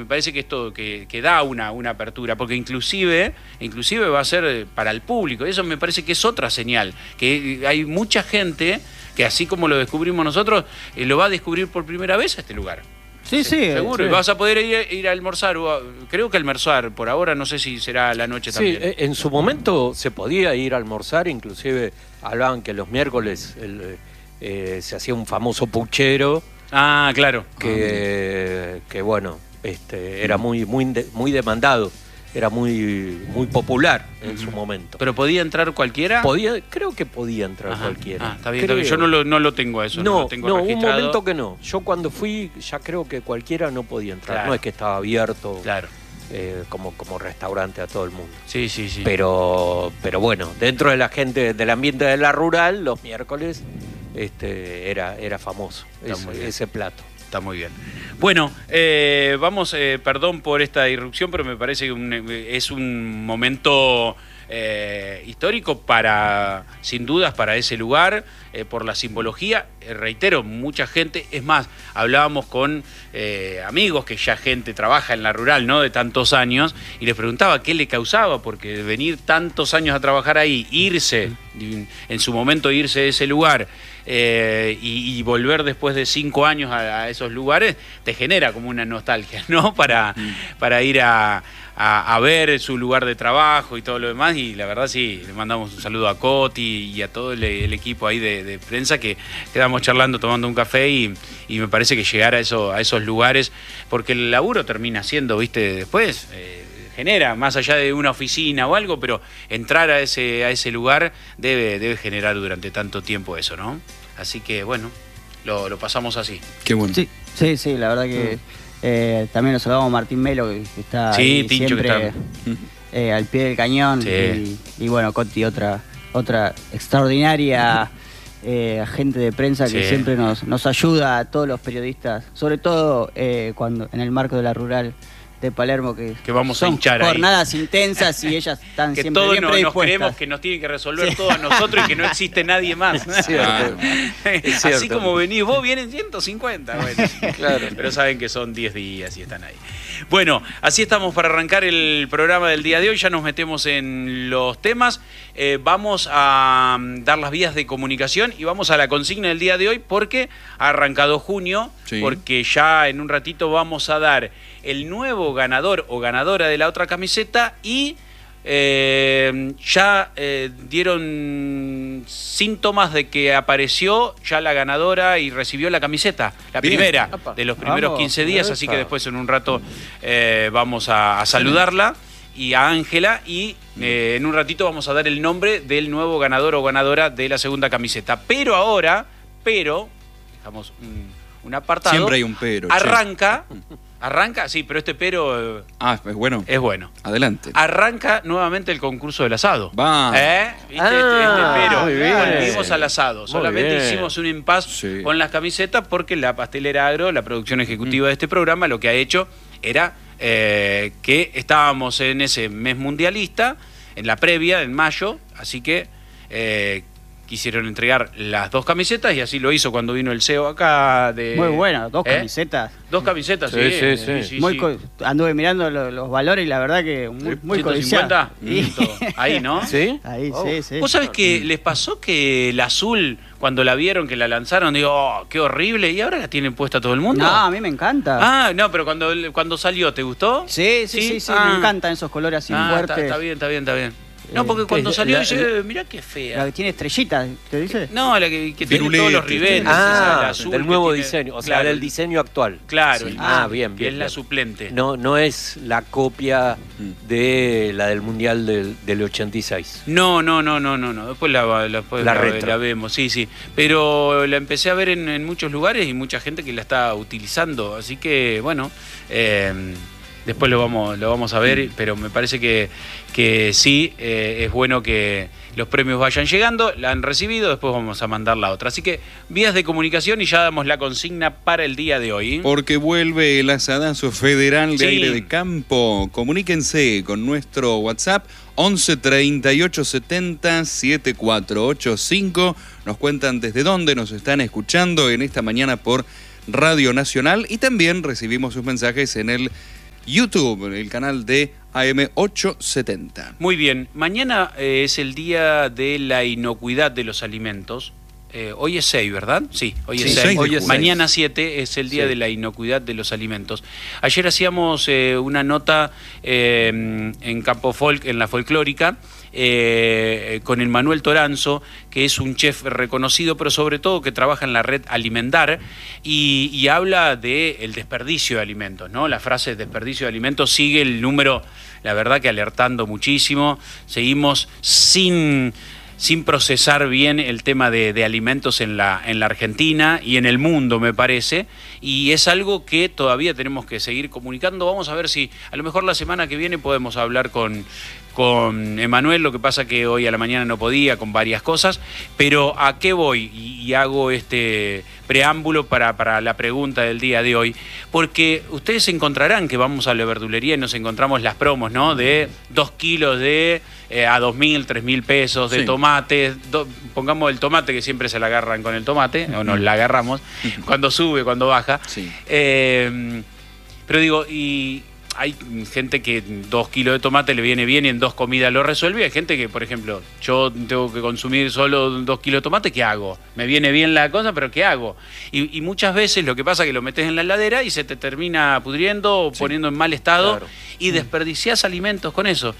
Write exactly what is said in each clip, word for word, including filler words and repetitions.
me parece que esto que, que da una, una apertura, porque inclusive, inclusive va a ser para el público, eso me parece que es otra señal, que hay mucha gente que así como lo descubrimos nosotros, eh, lo va a descubrir por primera vez a este lugar. Sí, sí. Seguro, sí. y vas a poder ir, ir a almorzar, o a, creo que almorzar, por ahora no sé si será a la noche Sí, también. en su momento se podía ir a almorzar, inclusive hablaban que los miércoles el, eh, se hacía un famoso puchero. Ah, claro. Que, que bueno, este, era muy, muy, de, muy demandado. Era muy, muy popular en uh-huh. su momento. ¿Pero podía entrar cualquiera? Podía, creo que podía entrar Ajá. cualquiera. Ah, está bien, está bien. Yo no lo, no lo tengo a eso. No, no, lo tengo no registrado. Un momento que no. Yo cuando fui ya creo que cualquiera no podía entrar. Claro. No es que estaba abierto claro. eh, como, como restaurante a todo el mundo. Sí, sí, sí. Pero, pero bueno, dentro de la gente, del ambiente de la rural, los miércoles este, era, era famoso ese, ese plato. Está muy bien. Bueno, eh, vamos, eh, perdón por esta irrupción, pero me parece que un, es un momento eh, histórico para, sin dudas, para ese lugar, eh, por la simbología. Eh, reitero, mucha gente, es más, hablábamos con eh, amigos que ya gente trabaja en la rural, ¿no? De tantos años, y les preguntaba qué le causaba, porque venir tantos años a trabajar ahí, irse, en su momento irse de ese lugar, Eh, y, y volver después de cinco años a, a esos lugares te genera como una nostalgia, ¿no? Para, mm. para ir a, a, a ver su lugar de trabajo y todo lo demás. Y la verdad sí, le mandamos un saludo a Coti y a todo el, el equipo ahí de, de prensa, que quedamos charlando, tomando un café, y, y me parece que llegar a, eso, a esos lugares, porque el laburo termina siendo, viste, después... Eh, genera, más allá de una oficina o algo, pero entrar a ese, a ese lugar debe, debe generar durante tanto tiempo eso, ¿no? Así que, bueno, lo, lo pasamos así. Qué bueno. Sí, sí, sí, la verdad que eh, también nos saludamos a Martín Melo, que está sí, ahí Tincho, siempre que está... eh, al pie del cañón. Sí. Y, y bueno, Coti, otra, otra extraordinaria eh, agente de prensa que sí. siempre nos, nos ayuda a todos los periodistas, sobre todo eh, cuando en el marco de la rural de Palermo, que, que vamos son a hinchar jornadas ahí. intensas y ellas están que siempre todos bien no, predispuestas. Nos creemos que nos tienen que resolver sí. todo a nosotros y que no existe nadie más. Cierto. Es así como venís vos, vienen ciento cincuenta. Bueno, claro. Pero saben que son diez días y están ahí. Bueno, así estamos para arrancar el programa del día de hoy. Ya nos metemos en los temas. Eh, vamos a dar las vías de comunicación y vamos a la consigna del día de hoy, porque ha arrancado junio, sí. porque ya en un ratito vamos a dar el nuevo ganador o ganadora de la otra camiseta, y eh, ya eh, dieron síntomas de que apareció ya la ganadora y recibió la camiseta, la Bien. primera Opa. de los primeros vamos, quince días, así que después en un rato eh, vamos a, a saludarla y a Ángela, y eh, en un ratito vamos a dar el nombre del nuevo ganador o ganadora de la segunda camiseta. Pero ahora, pero, dejamos un, un apartado. Siempre hay un pero. Arranca... Che. Arranca, sí, pero este pero... Ah, es bueno. Es bueno. Adelante. Arranca nuevamente el concurso del asado. Va. ¿Eh? ¿Viste? Ah, este, pero muy bien. volvimos al asado. Muy Solamente bien. hicimos un impasse sí. con las camisetas, porque la Pastelera Agro, la producción ejecutiva mm. de este programa, lo que ha hecho era eh, que estábamos en ese mes mundialista, en la previa, en mayo, así que... Eh, quisieron entregar las dos camisetas, y así lo hizo cuando vino el C E O acá. De, Muy bueno, dos ¿eh? camisetas. Dos camisetas, sí. Sí, sí, sí. sí, muy sí. Co- anduve mirando lo, los valores y la verdad que muy, muy codiciado. Sí. Ahí, ¿no? ¿Sí? Ahí, oh. sí, sí. ¿Vos sabés que les pasó que el azul, cuando la vieron, que la lanzaron, digo, oh, qué horrible, y ahora la tienen puesta todo el mundo? No, a mí me encanta. Ah, no, pero cuando, cuando salió, ¿te gustó? Sí, sí, sí, sí, sí ah. me encantan esos colores así ah, fuertes. Está, está bien, está bien, está bien. No, porque cuando salió dice, mirá qué fea. La que tiene estrellitas, ¿te dice? No, la que, que tiene todos los ribetes. Ah, esa, azul del nuevo tiene, diseño, o sea, claro, del diseño actual. Claro. Sí. Ah, bien, bien. Que es bien. la suplente. No, no es la copia de la del Mundial del, del ochenta y seis. No, no, no, no, no, no. Después la, la, después la, la, la vemos, sí, sí. Pero la empecé a ver en, en muchos lugares y mucha gente que la está utilizando. Así que, bueno, eh, después lo vamos, lo vamos a ver, pero me parece que, que sí, eh, es bueno que los premios vayan llegando, la han recibido, después vamos a mandar la otra. Así que vías de comunicación y ya damos la consigna para el día de hoy. Porque vuelve el asadazo federal de sí. aire de campo. Comuníquense con nuestro WhatsApp once treinta y ocho setenta setenta y cuatro ochenta y cinco. Nos cuentan desde dónde nos están escuchando en esta mañana por Radio Nacional, y también recibimos sus mensajes en el YouTube, el canal de A M ochocientos setenta. Muy bien, mañana eh, es el día de la inocuidad de los alimentos. Eh, hoy es seis, ¿verdad? Sí, hoy Sí, es seis seis. Hoy es Mañana siete es el día Sí. de la inocuidad de los alimentos. Ayer hacíamos eh, una nota eh, en Campo Folk, en la folclórica, eh, con el Manuel Toranzo, que es un chef reconocido, pero sobre todo que trabaja en la red Alimentar, y, y habla del desperdicio de alimentos, ¿no? La frase desperdicio de alimentos sigue el número, la verdad que alertando muchísimo. Seguimos sin... sin procesar bien el tema de, de alimentos en la, en la Argentina y en el mundo, me parece, y es algo que todavía tenemos que seguir comunicando. Vamos a ver si a lo mejor la semana que viene podemos hablar con, con Emanuel, lo que pasa que hoy a la mañana no podía, con varias cosas, pero ¿a qué voy? Y, y hago este preámbulo para, para la pregunta del día de hoy, porque ustedes encontrarán que vamos a la verdulería y nos encontramos las promos, ¿no? De dos kilos de... Eh, a dos mil, tres mil pesos de Sí. tomate, do, pongamos el tomate, que siempre se la agarran con el tomate, o nos la agarramos, cuando sube, cuando baja. Sí. Eh, pero digo, y hay gente que dos kilos de tomate le viene bien y en dos comidas lo resuelve, y hay gente que, por ejemplo, yo tengo que consumir solo dos kilos de tomate, ¿qué hago? Me viene bien la cosa, pero ¿qué hago? Y, y muchas veces lo que pasa es que lo metes en la heladera y se te termina pudriendo o Sí. poniendo en mal estado, Claro. y desperdiciás alimentos con eso.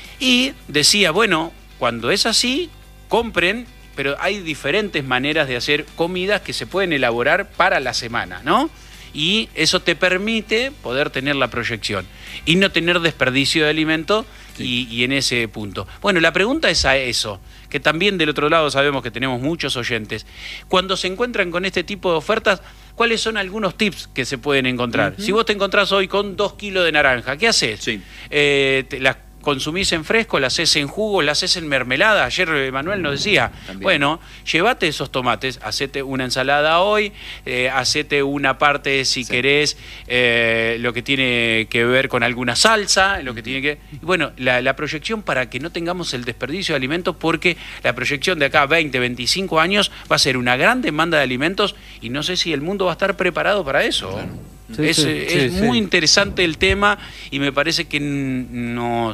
Y decía, bueno, cuando es así, compren, pero hay diferentes maneras de hacer comidas que se pueden elaborar para la semana, ¿no? Y eso te permite poder tener la proyección y no tener desperdicio de alimento. Sí. y, y en ese punto. Bueno, la pregunta es a eso, que también del otro lado sabemos que tenemos muchos oyentes. Cuando se encuentran con este tipo de ofertas, ¿cuáles son algunos tips que se pueden encontrar? Uh-huh. Si vos te encontrás hoy con dos kilos de naranja, ¿qué haces? Sí. Eh, te, las consumís en fresco, las haces en jugo, las haces en mermelada. Ayer Manuel nos decía, también. Bueno, llévate esos tomates, hacete una ensalada hoy, eh, hacete una parte, si sí. querés, eh, lo que tiene que ver con alguna salsa, lo que tiene que... Bueno, la, la proyección para que no tengamos el desperdicio de alimentos, porque la proyección de acá a veinte, veinticinco años va a ser una gran demanda de alimentos y no sé si el mundo va a estar preparado para eso. Claro. Sí, es sí, es sí, muy sí. interesante el tema y me parece que nos,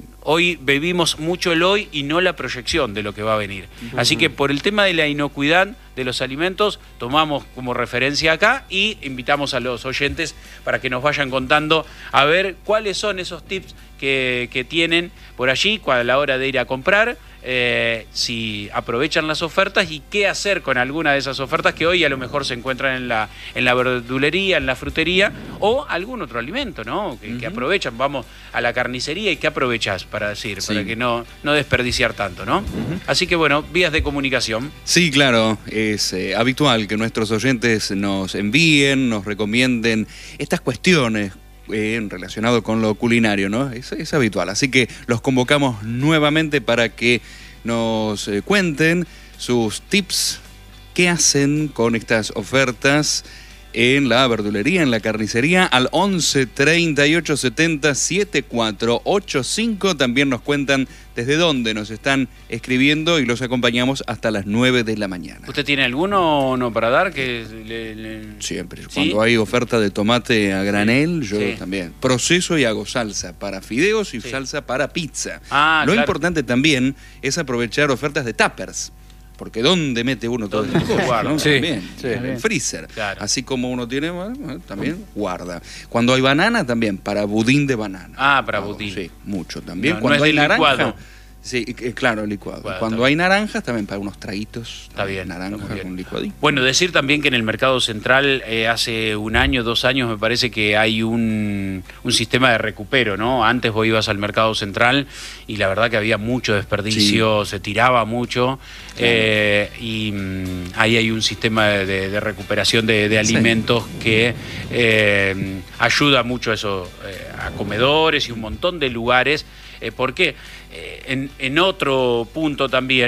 hoy vivimos mucho el hoy y no la proyección de lo que va a venir. Uh-huh. Así que por el tema de la inocuidad de los alimentos, tomamos como referencia acá y invitamos a los oyentes para que nos vayan contando a ver cuáles son esos tips que, que tienen por allí a la hora de ir a comprar. Eh, si aprovechan las ofertas y qué hacer con alguna de esas ofertas que hoy a lo mejor se encuentran en la, en la verdulería, en la frutería o algún otro alimento, ¿no? Que, uh-huh. que aprovechan, vamos a la carnicería y qué aprovechas para decir, sí. para que no, no desperdiciar tanto, ¿no? Uh-huh. Así que bueno, vías de comunicación. Sí, claro, es eh, habitual que nuestros oyentes nos envíen, nos recomienden estas cuestiones Eh, relacionado con lo culinario, ¿no? Es, es habitual. Así que los convocamos nuevamente para que nos eh, cuenten sus tips, qué hacen con estas ofertas en la verdulería, en la carnicería, al once, treinta y ocho, setenta, setenta y cuatro ochenta y cinco. También nos cuentan desde dónde nos están escribiendo y los acompañamos hasta las nueve de la mañana. ¿Usted tiene alguno o no para dar? Que le, le... Siempre. ¿Sí? Cuando hay oferta de tomate a granel, sí. yo sí. también proceso y hago salsa para fideos y sí. salsa para pizza. Ah, Lo claro. importante también es aprovechar ofertas de tuppers. Porque ¿dónde mete uno todo esto? Guarda, ¿no? Sí, también, sí, en el freezer. Claro. Así como uno tiene, bueno, también guarda. Cuando hay banana, también, para budín de banana. Ah, para budín. Sí, mucho también. No, Cuando no es hay naranja, licuado. Sí, claro, licuado. licuado Cuando hay naranjas, también para unos traguitos. Está bien. Naranja con licuadito. Bueno, decir también que en el mercado central, eh, hace un año, dos años, me parece que hay un, un sistema de recupero, ¿no? Antes vos ibas al mercado central y la verdad que había mucho desperdicio, sí. se tiraba mucho. Claro. Eh, y mmm, ahí hay un sistema de, de recuperación de, de alimentos sí. que eh, ayuda mucho a eso, eh, a comedores y un montón de lugares. Eh, ¿Por qué? Eh, en, en otro punto también,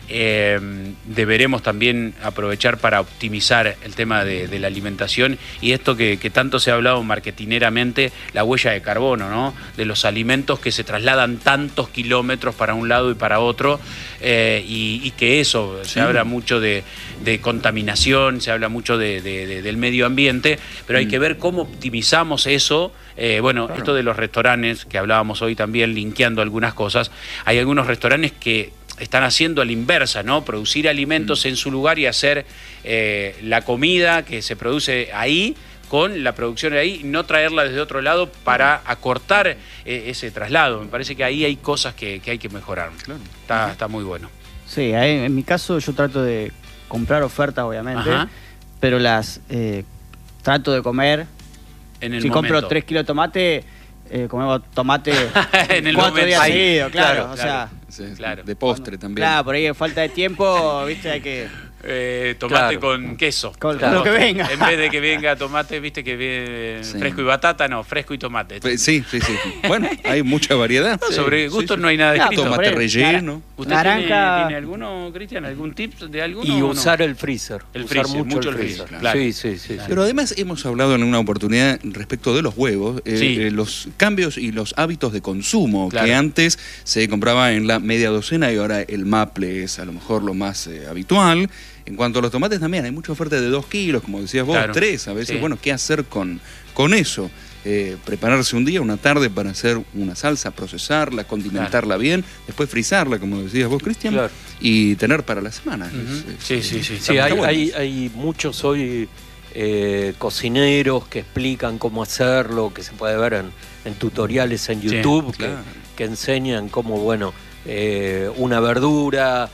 Eh, deberemos también aprovechar para optimizar el tema de, de la alimentación y esto que, que tanto se ha hablado marketineramente, la huella de carbono, ¿no? De los alimentos que se trasladan tantos kilómetros para un lado y para otro, eh, y, y que eso, sí. Se habla mucho de, de contaminación, se habla mucho de, de, de, del medio ambiente, pero hay mm. que ver cómo optimizamos eso. Eh, bueno, claro. Esto de los restaurantes, que hablábamos hoy también, linkeando algunas cosas, hay algunos restaurantes que están haciendo a la inversa, ¿no? Producir alimentos mm. en su lugar y hacer eh, la comida que se produce ahí con la producción de ahí, no traerla desde otro lado para acortar eh, ese traslado. Me parece que ahí hay cosas que, que hay que mejorar. Claro. Está, está muy bueno. Sí, ahí, en mi caso yo trato de comprar ofertas, obviamente, Ajá. pero las eh, trato de comer. En el si momento. compro tres kilos de tomate, eh, comemos tomate en el cuatro momento. días seguidos, claro, claro. O claro. sea, sí, claro. De postre bueno, también. Claro, por ahí falta de tiempo, viste, hay que... Eh, tomate claro. con queso. Con claro. lo que venga. En vez de que venga tomate, viste que viene sí. fresco y batata, no, fresco y tomate. Sí, sí, sí. Bueno, hay mucha variedad. No, sobre sí, gustos sí, no hay nada escrito. No, tomate relleno. ¿Usted Naranja. Tiene, tiene alguno, Cristian, algún tip de alguno? Y usar no? el freezer. El usar freezer, mucho, mucho el freezer. freezer. Claro. Sí, sí, sí, claro. Pero además hemos hablado en una oportunidad respecto de los huevos, eh, sí. eh, los cambios y los hábitos de consumo, claro. que antes se compraba en la media docena y ahora el maple es a lo mejor lo más eh, habitual. En cuanto a los tomates también, hay mucha oferta de dos kilos, como decías vos, claro. tres a veces. Sí. Bueno, ¿qué hacer con, con eso? Eh, prepararse un día, una tarde para hacer una salsa, procesarla, condimentarla claro. bien, después frizarla, como decías vos, Cristian, claro. y tener para la semana. Uh-huh. es, es, sí, sí, sí. sí hay, bueno. hay, hay muchos hoy eh, cocineros que explican cómo hacerlo, que se puede ver en, en tutoriales en YouTube, sí, claro. que, que enseñan cómo, bueno, eh, una verdura...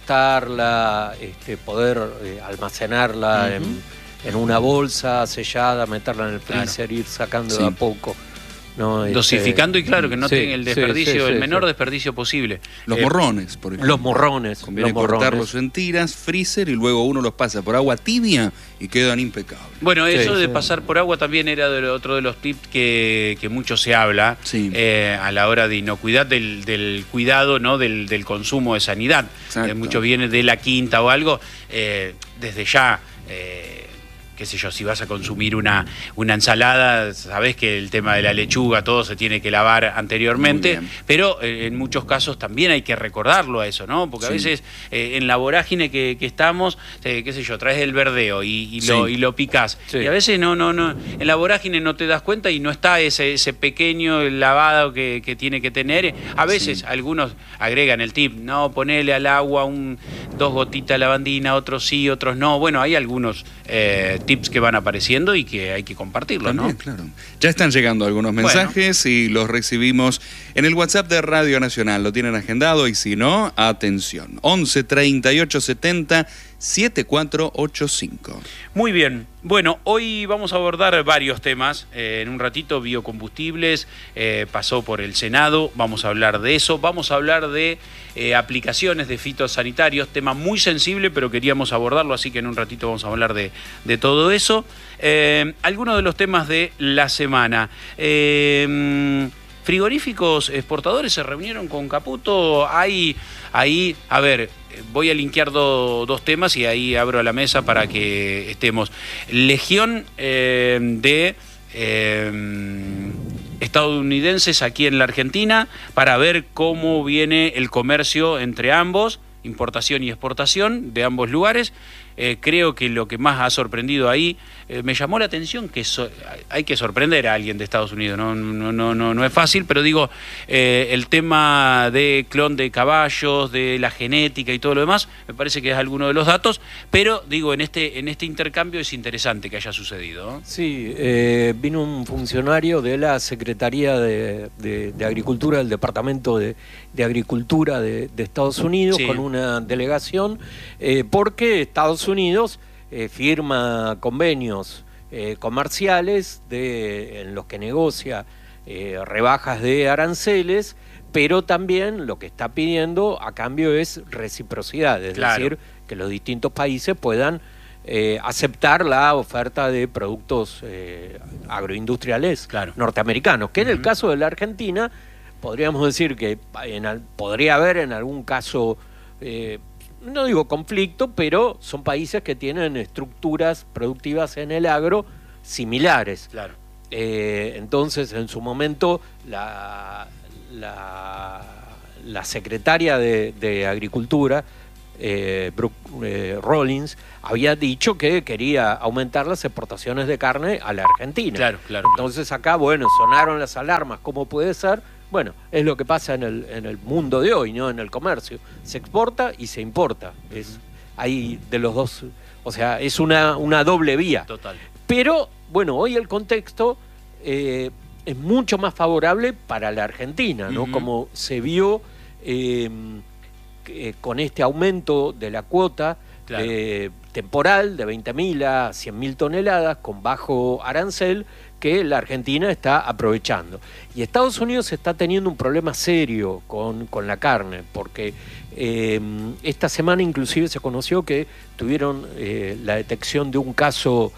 cortarla, este, poder eh, almacenarla uh-huh. en, en una bolsa sellada, meterla en el freezer, claro. ir sacando sí. de a poco. ¿no? Dosificando este, y claro, que no sí, tenga el desperdicio, sí, sí, sí, el menor sí. desperdicio posible. Los eh, morrones, por ejemplo. Los morrones. Conviene los morrones. cortarlos en tiras, freezer, y luego uno los pasa por agua tibia y quedan impecables. Bueno, eso sí, de sí. pasar por agua también era de, otro de los tips que, que mucho se habla sí. eh, a la hora de inocuidad, del, del cuidado, ¿no? del, del consumo de sanidad. Eh, mucho viene de la quinta o algo, eh, desde ya... Eh, qué sé yo, si vas a consumir una, una ensalada, sabés que el tema de la lechuga, todo se tiene que lavar anteriormente, pero eh, en muchos casos también hay que recordarlo a eso, ¿no? Porque sí. a veces eh, en la vorágine que, que estamos, eh, qué sé yo, traes el verdeo y, y, sí. lo, y lo picás. Sí. Y a veces no, no, no, en la vorágine no te das cuenta y no está ese, ese pequeño lavado que, que tiene que tener. A veces sí. algunos agregan el tip, no, ponele al agua un, dos gotitas de lavandina, otros sí, otros no. Bueno, hay algunos eh, tips que van apareciendo y que hay que compartirlos, ¿no? Claro. Ya están llegando algunos mensajes bueno. y los recibimos en el WhatsApp de Radio Nacional. Lo tienen agendado y si no, atención. once treinta y ocho setenta setenta y cuatro ochenta y cinco. Muy bien. Bueno, hoy vamos a abordar varios temas. Eh, en un ratito, biocombustibles, eh, pasó por el Senado, vamos a hablar de eso. Vamos a hablar de eh, aplicaciones de fitosanitarios, tema muy sensible, pero queríamos abordarlo, así que en un ratito vamos a hablar de, de todo eso. Eh, algunos de los temas de la semana. Eh, frigoríficos exportadores se reunieron con Caputo. Hay ahí, a ver... Voy a linkear do, dos temas y ahí abro a la mesa para que estemos. Legión eh, de eh, estadounidenses aquí en la Argentina para ver cómo viene el comercio entre ambos, importación y exportación de ambos lugares. Eh, creo que lo que más ha sorprendido ahí, eh, me llamó la atención que so, hay que sorprender a alguien de Estados Unidos, no, no, no, no, no es fácil, pero digo, eh, el tema de clon de caballos, de la genética y todo lo demás, me parece que es alguno de los datos, pero digo, en este, en este intercambio es interesante que haya sucedido, ¿no? Sí, eh, vino un funcionario de la Secretaría de, de, de Agricultura, del Departamento de, de Agricultura de, de Estados Unidos, sí. con una delegación, eh, porque Estados Unidos eh, firma convenios eh, comerciales de, en los que negocia eh, rebajas de aranceles, pero también lo que está pidiendo a cambio es reciprocidad, es claro. decir, que los distintos países puedan eh, aceptar la oferta de productos eh, agroindustriales claro. norteamericanos, que uh-huh. en el caso de la Argentina podríamos decir que en, podría haber en algún caso... Eh, no digo conflicto, pero son países que tienen estructuras productivas en el agro similares. Claro. Eh, entonces, en su momento, la, la, la secretaria de, de Agricultura, eh, Brooke eh, Rollins, había dicho que quería aumentar las exportaciones de carne a la Argentina. Claro, claro. Entonces acá, bueno, sonaron las alarmas, ¿cómo puede ser? Bueno, es lo que pasa en el, en el mundo de hoy, ¿no? En el comercio. Se exporta y se importa. Es, hay de los dos, o sea, es una, una doble vía. Total. Pero, bueno, hoy el contexto eh, es mucho más favorable para la Argentina, ¿no? Uh-huh. Como se vio eh, eh, con este aumento de la cuota, claro, de, temporal de veinte mil a cien mil toneladas con bajo arancel, que la Argentina está aprovechando. Y Estados Unidos está teniendo un problema serio con, con la carne, porque eh, esta semana inclusive se conoció que tuvieron eh, la detección de un caso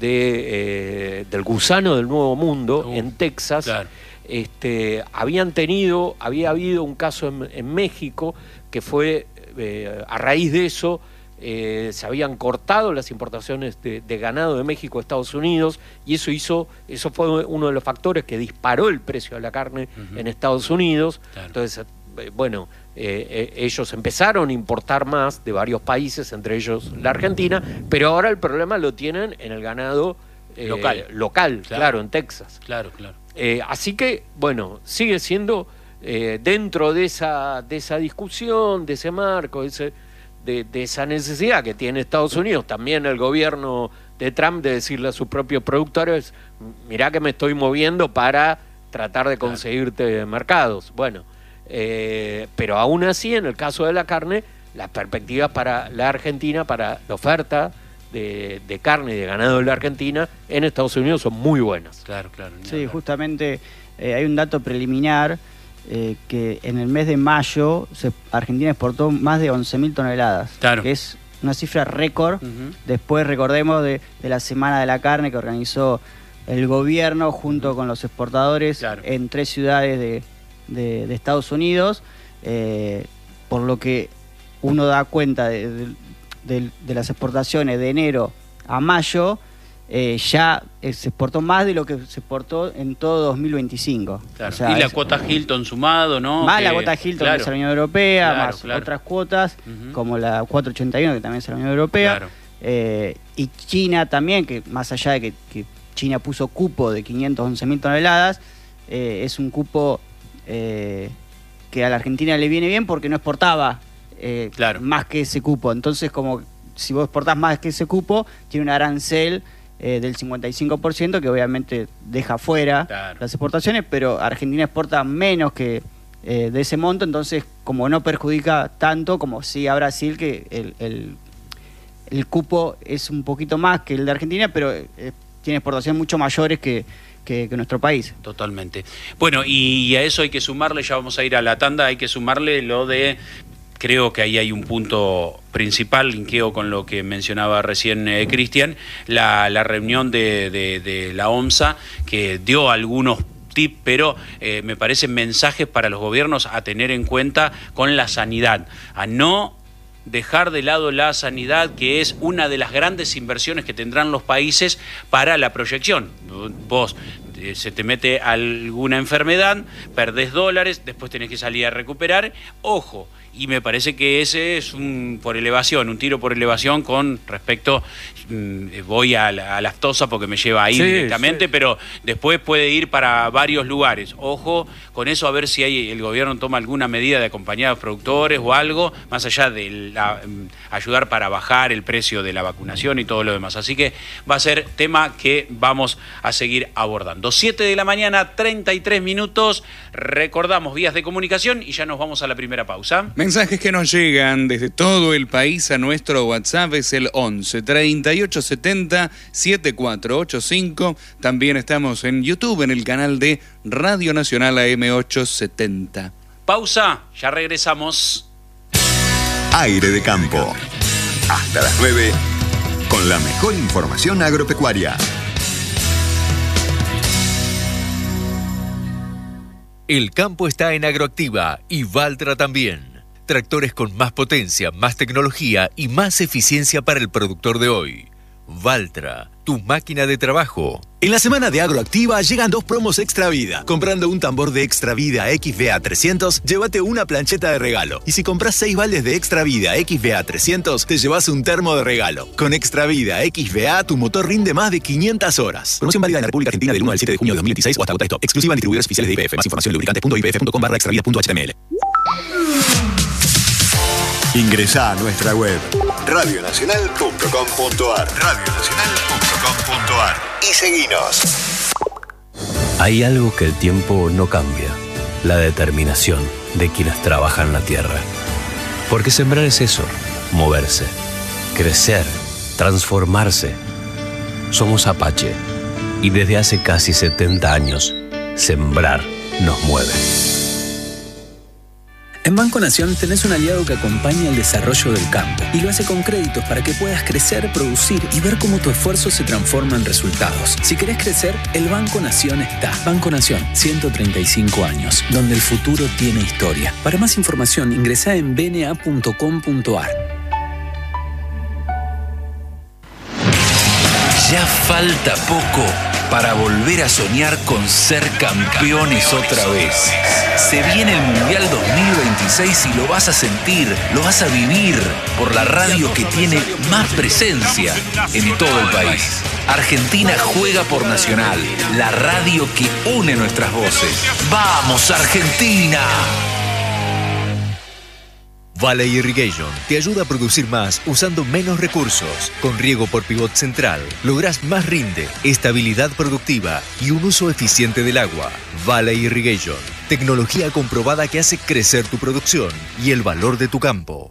de, eh, del gusano del Nuevo Mundo uh, en Texas. Claro. Este, habían tenido, había habido un caso en, en México que fue, eh, a raíz de eso, Eh, se habían cortado las importaciones de, de ganado de México a Estados Unidos, y eso hizo, eso fue uno de los factores que disparó el precio de la carne uh-huh. en Estados Unidos. Claro. Entonces, eh, bueno, eh, eh, ellos empezaron a importar más de varios países, entre ellos la Argentina, pero ahora el problema lo tienen en el ganado eh, local, local claro. claro, en Texas. Claro, claro. Eh, así que, bueno, sigue siendo eh, dentro de esa, de esa discusión, de ese marco, de ese De, de esa necesidad que tiene Estados Unidos, también el gobierno de Trump, de decirle a sus propios productores, mirá que me estoy moviendo para tratar de conseguirte claro. mercados. Bueno, eh, pero aún así, en el caso de la carne, las perspectivas para la Argentina, para la oferta de, de carne y de ganado de la Argentina en Estados Unidos son muy buenas. Claro, claro. Sí, justamente eh, hay un dato preliminar. Eh, que en el mes de mayo se, Argentina exportó más de once mil toneladas, claro. que es una cifra récord. Uh-huh. Después, recordemos, de, de la Semana de la Carne que organizó el gobierno junto uh-huh. con los exportadores claro. en tres ciudades de, de, de Estados Unidos, eh, por lo que uno da cuenta de, de, de, de las exportaciones de enero a mayo. Eh, ya eh, se exportó más de lo que se exportó en todo dos mil veinticinco. Claro. O sea, y la es, cuota Hilton sumado, ¿no? Más que, la cuota Hilton claro, que es la Unión Europea, claro, más claro. otras cuotas, uh-huh. como la cuatrocientos ochenta y uno que también es la Unión Europea. Claro. Eh, y China también, que más allá de que, que China puso cupo de quinientas once mil toneladas, eh, es un cupo eh, que a la Argentina le viene bien porque no exportaba eh, claro. más que ese cupo. Entonces, como si vos exportás más que ese cupo, tiene un arancel Eh, del cincuenta y cinco por ciento que obviamente deja fuera claro. las exportaciones, pero Argentina exporta menos que eh, de ese monto, entonces como no perjudica tanto como sí a Brasil, que el, el, el cupo es un poquito más que el de Argentina, pero eh, tiene exportaciones mucho mayores que, que, que nuestro país. Totalmente. Bueno, y a eso hay que sumarle, ya vamos a ir a la tanda, hay que sumarle lo de... Creo que ahí hay un punto principal, linkeo con lo que mencionaba recién eh, Cristian, la, la reunión de, de, de la OMSA, que dio algunos tips, pero eh, me parecen mensajes para los gobiernos a tener en cuenta con la sanidad, a no dejar de lado la sanidad, que es una de las grandes inversiones que tendrán los países para la proyección. Vos eh, se te mete alguna enfermedad, perdés dólares, después tenés que salir a recuperar, ojo. Y me parece que ese es un por elevación, un tiro por elevación con respecto, mmm, voy a la, a la aftosa porque me lleva ahí sí, directamente, sí. pero después puede ir para varios lugares. Ojo con eso, a ver si hay, el gobierno toma alguna medida de acompañar a los productores o algo, más allá de la, um, ayudar para bajar el precio de la vacunación y todo lo demás. Así que va a ser tema que vamos a seguir abordando. siete de la mañana, treinta y tres minutos. Recordamos vías de comunicación y ya nos vamos a la primera pausa. Mensajes que nos llegan desde todo el país a nuestro WhatsApp es el once, treinta y ocho setenta, setenta y cuatro ochenta y cinco. También estamos en YouTube, en el canal de Radio Nacional A M ochocientos setenta. Pausa, ya regresamos. Aire de Campo. Hasta las nueve, con la mejor información agropecuaria. El campo está en Agroactiva y Valtra también. Tractores con más potencia, más tecnología y más eficiencia para el productor de hoy. Valtra, tu máquina de trabajo. En la semana de Agroactiva llegan dos promos Extra Vida. Comprando un tambor de Extra Vida X V A trescientos, llévate una plancheta de regalo. Y si compras seis baldes de Extra Vida X V A trescientos, te llevas un termo de regalo. Con Extra Vida X V A, tu motor rinde más de quinientas horas. Promoción válida en la República Argentina del uno al siete de junio de dos mil veintiséis o hasta agota stock. Exclusiva en distribuidores oficiales de I P F. Más información en lubricantes punto i p f punto com barra extravida punto h t m l. Ingresá a nuestra web radio nacional punto com punto a r radio nacional punto com punto a r y seguinos. Hay algo que el tiempo no cambia: la determinación de quienes trabajan la tierra. Porque sembrar es eso, moverse, crecer, transformarse. Somos Apache y desde hace casi setenta años, sembrar nos mueve. En Banco Nación tenés un aliado que acompaña el desarrollo del campo y lo hace con créditos para que puedas crecer, producir y ver cómo tu esfuerzo se transforma en resultados. Si querés crecer, el Banco Nación está. Banco Nación, ciento treinta y cinco años, donde el futuro tiene historia. Para más información, ingresá en b n a punto com punto a r. Ya falta poco para volver a soñar con ser campeones otra vez. Se viene el Mundial dos mil veintiséis y lo vas a sentir, lo vas a vivir por la radio que tiene más presencia en todo el país. Argentina juega por Nacional, la radio que une nuestras voces. ¡Vamos, Argentina! Valley Irrigation te ayuda a producir más usando menos recursos. Con riego por pivot central lográs más rinde, estabilidad productiva y un uso eficiente del agua. Valley Irrigation, tecnología comprobada que hace crecer tu producción y el valor de tu campo.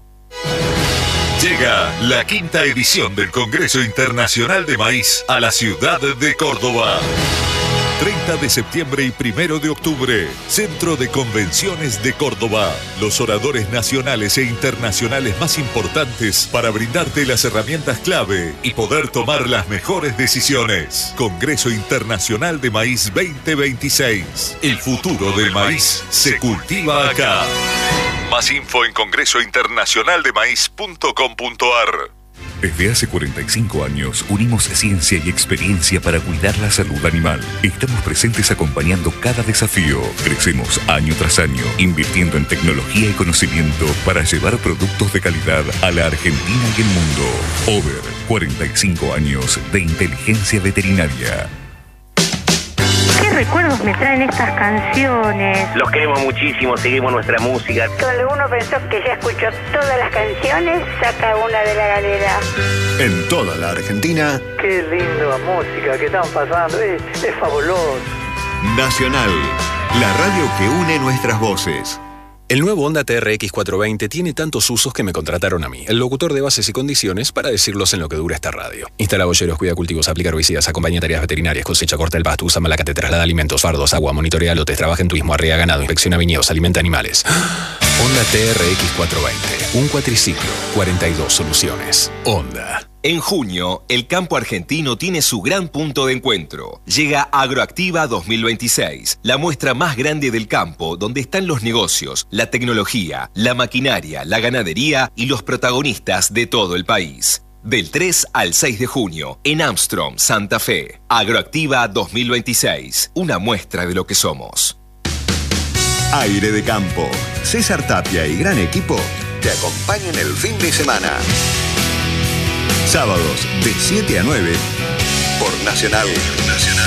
Llega la quinta edición del Congreso Internacional de Maíz a la ciudad de Córdoba. treinta de septiembre y primero de octubre, Centro de Convenciones de Córdoba. Los oradores nacionales e internacionales más importantes para brindarte las herramientas clave y poder tomar las mejores decisiones. Congreso Internacional de Maíz veinte veintiséis. El futuro del maíz se cultiva acá. Más info en congreso internacional de maíz punto com punto a r. Desde hace cuarenta y cinco años unimos ciencia y experiencia para cuidar la salud animal. Estamos presentes acompañando cada desafío. Crecemos año tras año, invirtiendo en tecnología y conocimiento para llevar productos de calidad a la Argentina y el mundo. Over, cuarenta y cinco años de inteligencia veterinaria. ¿Qué recuerdos me traen estas canciones? Los queremos muchísimo, seguimos nuestra música. Cuando uno pensó que ya escuchó todas las canciones, saca una de la galera. En toda la Argentina. Qué linda música que están pasando, es, es fabuloso. Nacional, la radio que une nuestras voces. El nuevo Honda T R X cuatrocientos veinte tiene tantos usos que me contrataron a mí, el locutor de bases y condiciones, para decirlos en lo que dura esta radio. Instala boyeros, cuida cultivos, aplica herbicidas, acompaña tareas veterinarias, cosecha, corta el pasto, usa malacate, traslada alimentos, fardos, agua, monitorea lotes, trabaja en turismo, arrea ganado, inspecciona viñedos, alimenta animales. Honda T R X cuatrocientos veinte, un cuatriciclo, cuarenta y dos soluciones. Honda. En junio, el campo argentino tiene su gran punto de encuentro. Llega Agroactiva dos mil veintiséis, la muestra más grande del campo, donde están los negocios, la tecnología, la maquinaria, la ganadería y los protagonistas de todo el país. Del tres al seis de junio, en Armstrong, Santa Fe. Agroactiva dos mil veintiséis, una muestra de lo que somos. Aire de Campo. César Tapia y gran equipo te acompañan el fin de semana. Sábados de siete a nueve por Nacional.